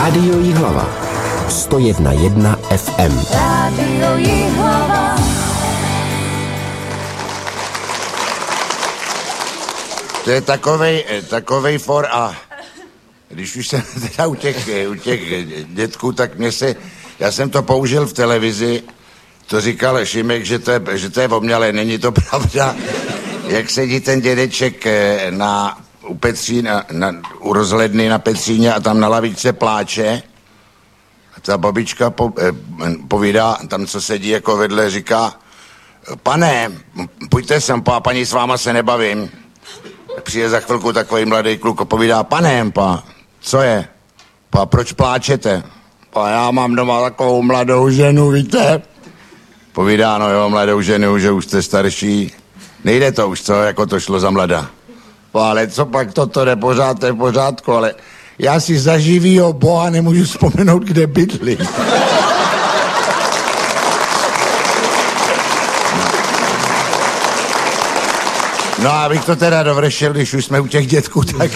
Rádio Jihlava 101,1 FM. Rádio Jihlava. To je takovej for a když už jsem teda u těch dětků, tak já jsem to použil v televizi, to říkal Šimek, že to je omnělé, není to pravda. Jak sedí ten dědeček u Petřína, u rozhledny na Petříně a tam na lavičce pláče a ta babička povídá, tam co sedí jako vedle, říká: pane, pojďte sem, paní, s váma se nebavím. Přijde za chvilku takový mladý kluk a povídá: pane, co je? Proč pláčete? Já mám doma takovou mladou ženu, víte? Povídá: no jo, mladou ženu, že už jste starší. Nejde to už, co? Jako to šlo za mlada. Ale co pak toto jde pořád, to je v pořádku, ale já si za živýho Boha nemůžu vzpomenout, kde bydlí. No a abych to teda dovršil, když už jsme u těch dětků, tak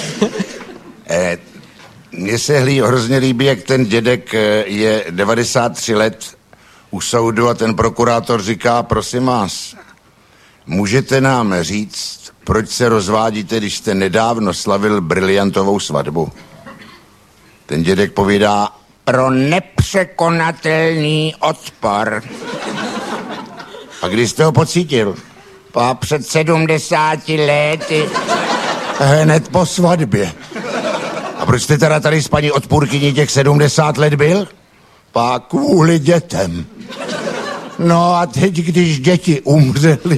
mně se hrozně líbí, jak ten dědek je 93 let u soudu a ten prokurátor říká: prosím vás, můžete nám říct, proč se rozvádíte, když jste nedávno slavil briliantovou svatbu? Ten dědek povídá: pro nepřekonatelný odpor. A když jste ho pocítil? Před 70 lety. Hned po svatbě. A proč jste teda tady s paní odpůrkyní těch 70 let byl? Kvůli dětem. No a teď, když děti umřely.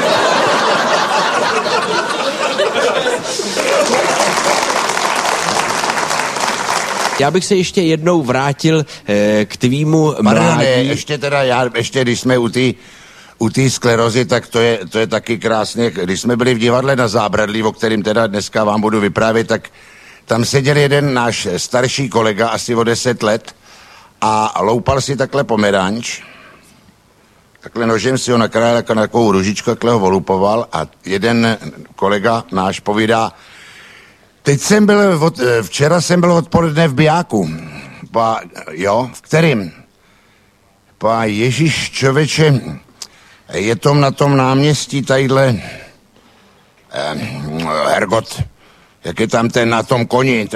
Já bych se ještě jednou vrátil k tvýmu mládí. Ještě když jsme u té sklerozy, tak to je taky krásně. Když jsme byli v divadle na Zábradlí, o kterým teda dneska vám budu vyprávět, tak tam seděl jeden náš starší kolega, asi o 10 let, a loupal si takhle pomeranč. Takhle nožem si ho nakrájel jako na takovou ružičku, takhle ho olupoval a jeden kolega náš povídá: včera jsem byl odpoledne v Bijáku. Jo, v kterým? Ježíš, člověče, je to na tom náměstí tadyhle, Hergot, jak je tam ten na tom koni,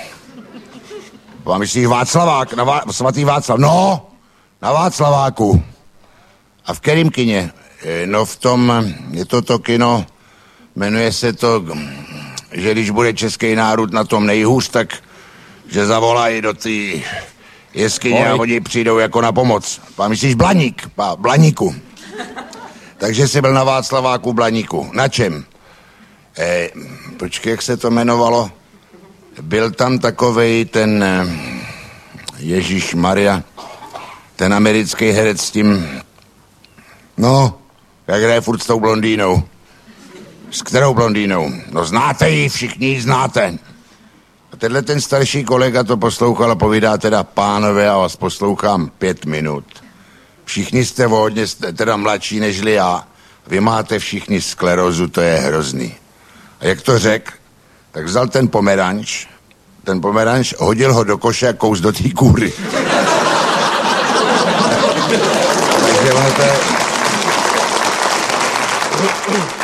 myslíš Václavák, svatý Václav, no, na Václaváku. A v kterým kině? No v tom, je to kino, jmenuje se to, že když bude český národ na tom nejhůř, tak že zavolají do té jeskyně a oni přijdou jako na pomoc. Myslíš Blaník? Blaníku. Takže jsi byl na Václaváku Blaníku. Na čem? Počkej, jak se to jmenovalo? Byl tam takovej ten Ježíšmarja, ten americký herec s tím, no, jak hraje furt s tou blondýnou. S kterou blondýnou? No znáte ji, všichni ji znáte. A tenhle ten starší kolega to poslouchal a povídá teda: pánové, já vás poslouchám 5 minut. Všichni jste hodně, teda mladší nežli já. Vy máte všichni sklerózu, to je hrozný. A jak to řekl, tak vzal ten pomeranč, hodil ho do koše a kous do té kůry. Takže ono to je...